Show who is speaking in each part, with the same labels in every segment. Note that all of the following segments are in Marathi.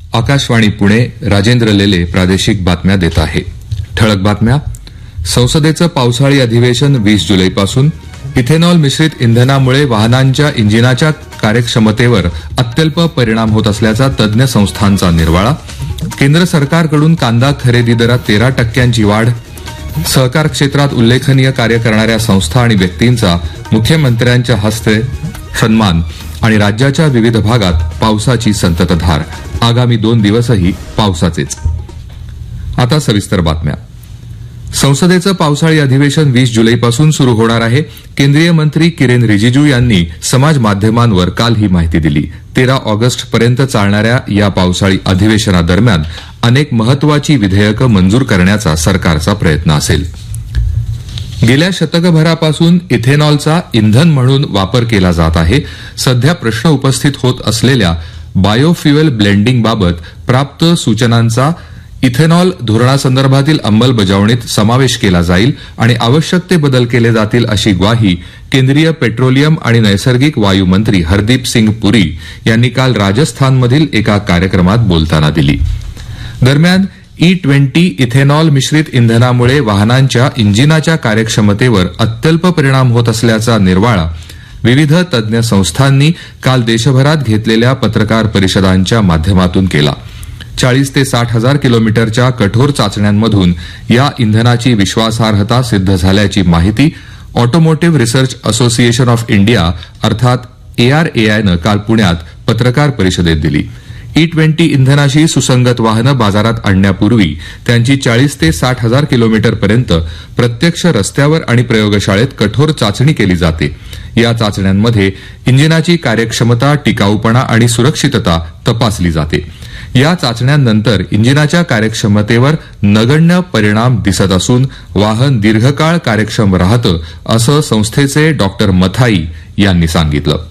Speaker 1: आकाशवाणी पुणे. राजेंद्र लेले प्रादेशिक बातम्या देत आहे. ठळक बातम्या. संसदेचं पावसाळी अधिवेशन 20 जुलैपासून. इथेनॉल मिश्रित इंधनामुळे वाहनांच्या इंजिनाच्या कार्यक्षमतेवर अत्यल्प परिणाम होत असल्याचा तज्ञ संस्थांचा निर्वाळा. केंद्र सरकारकडून कांदा खरेदी दरात 13% वाढ. सहकार क्षेत्रात उल्लेखनीय कार्य करणाऱ्या संस्था आणि व्यक्तींचा मुख्यमंत्र्यांच्या हस्ते सन्मान आणि राज्याच्या विविध भागात पावसाची संततधार. आगामी 2 दिवसही पावसाचेच. आता सविस्तर बातम्या. संसदेचं पावसाळी अधिवेशन 20 जुलैपासून सुरू होणार आहे. केंद्रीय मंत्री किरेन रिजिजू यांनी समाज माध्यमांवर काल ही माहिती दिली. 13 ऑगस्टपर्यंत चालणाऱ्या या पावसाळी अधिवेशनादरम्यान अनेक महत्वाची विधेयकं मंजूर करण्याचा सरकारचा प्रयत्न असेल. गेल्या शतकभरापासून इथेनॉलचा इंधन म्हणून वापर केला जात आहे. सध्या प्रश्न उपस्थित होत असलेल्या बायोफ्युएल ब्लेंडिंगबाबत प्राप्त सूचनांचा इथेनॉल धोरणासंदर्भातील अंमलबजावणीत समावेश केला जाईल आणि आवश्यक ते बदल केले जातील अशी ग्वाही केंद्रीय पेट्रोलियम आणि नैसर्गिक वायू मंत्री हरदीप सिंग पुरी यांनी काल राजस्थानमधील एका कार्यक्रमात बोलताना दिली. दरम्यान E20 इथेनॉल मिश्रित इंधनामुळे वाहनांच्या इंजिनाच्या कार्यक्षमतेवर अत्यल्प परिणाम होत असल्याचा निर्वाळा विविध तज्ञ संस्थांनी काल देशभरात घेतलेल्या पत्रकार परिषदांच्या माध्यमातून केला. 40 ते 60 हजार किलोमीटरच्या कठोर चाचण्यांमधून या इंधनाची विश्वासार्हता सिद्ध झाल्याची माहिती automotive research association of India अर्थात ARAIनं काल पुण्यात पत्रकार परिषदेत दिली. E20 इंधनाशी सुसंगत वाहनं बाजारात आणण्यापूर्वी त्यांची 40 ते 60 हजार किलोमीटरपर्यंत प्रत्यक्ष रस्त्यावर आणि प्रयोगशाळेत कठोर चाचणी केली जाते. या चाचण्यांमध्ये इंजिनाची कार्यक्षमता, टिकाऊपणा आणि सुरक्षितता तपासली जाते. या चाचण्यांनंतर इंजिनाच्या कार्यक्षमतेवर नगण्य परिणाम दिसत असून वाहन दीर्घकाळ कार्यक्षम राहतं असं संस्थेचे डॉक्टर मथाई यांनी सांगितलं.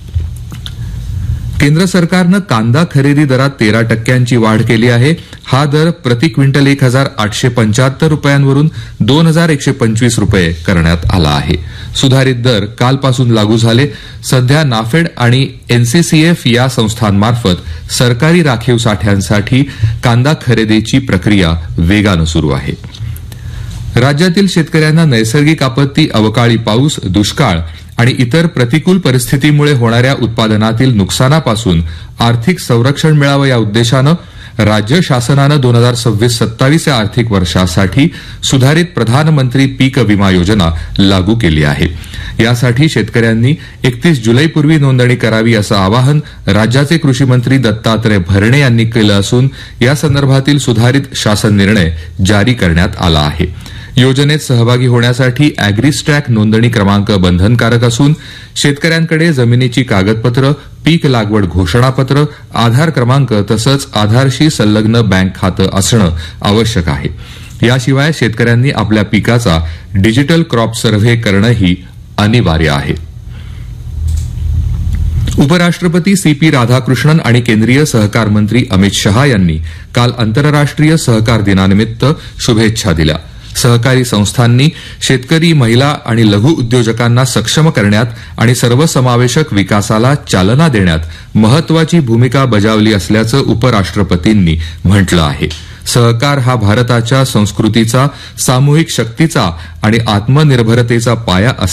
Speaker 1: केंद्र सरकारनं कांदा खरेदी दरात 13% वाढ केली आहे. हा दर प्रति क्विंटल 1,875 रुपयांवरून 2,125 रुपये करण्यात आला आहे. सुधारित दर कालपासून लागू झाले. सध्या नाफेड आणि NCCF या संस्थांमार्फत सरकारी राखीव साठ्यांसाठी कांदा खरेदीची प्रक्रिया वेगानं सुरू आहे. राज्यातील शेतकऱ्यांना नैसर्गिक आपत्ती, अवकाळी पाऊस, दुष्काळ आणि इतर प्रतिकूल परिस्थितीमुळे होणाऱ्या उत्पादनातील नुकसानापासून आर्थिक संरक्षण मिळावं या उद्देशानं राज्य शासनानं 2026-27 या आर्थिक वर्षासाठी सुधारित प्रधानमंत्री पीक विमा योजना लागू केली आहे. यासाठी शेतकऱ्यांनी 31 जुलैपूर्वी नोंदणी करावी असं आवाहन राज्याचे कृषी मंत्री दत्तात्रय भरणे यांनी केलं असून यासंदर्भातील सुधारित शासन निर्णय जारी करण्यात आला आहे. योजनेत सहभागी होण्यासाठी अॅग्रीस्टॅक नोंदणी क्रमांक बंधनकारक असून शेतकऱ्यांकडे जमिनीची कागदपत्र, पीक लागवड घोषणापत्र, आधार क्रमांक तसंच आधारशी संलग्न बँक खातं असणं आवश्यक आहे. याशिवाय शेतकऱ्यांनी आपल्या पिकाचा डिजिटल क्रॉप सर्व्हे करणंही अनिवार्य आहे. उपराष्ट्रपती CP राधाकृष्णन आणि केंद्रीय सहकार मंत्री अमित शहा यांनी काल आंतरराष्ट्रीय सहकार दिनानिमित्त शुभेच्छा दिल्या. सहकारी संस्थांनी शेतकरी, महिला आणि लघु उद्योजकांना सक्षम करण्यात आणि सर्वसमावेशक विकासाला चालना देण्यात महत्वाची भूमिका बजावली असल्याचं उपराष्ट्रपतींनी म्हटलं आहे. सहकार हा भारताच्या संस्कृतीचा, सामूहिक शक्तीचा आणि आत्मनिर्भरतेचा पाया